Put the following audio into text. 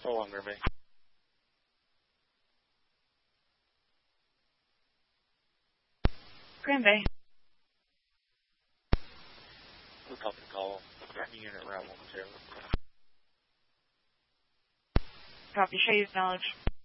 Oh, I'm Grimby. Grimby. We'll copy the call. Unit route 1-2. Copy, show you acknowledge.